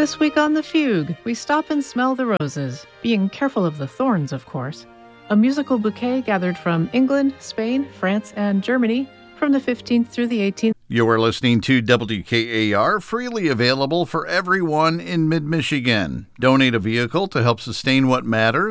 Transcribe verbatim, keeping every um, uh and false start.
This week on The Fugue, we stop and smell the roses, being careful of the thorns, of course. A musical bouquet gathered from England, Spain, France, and Germany from the fifteenth through the eighteenth. You are listening to W K A R, freely available for everyone in mid-Michigan. Donate a vehicle to help sustain what matters.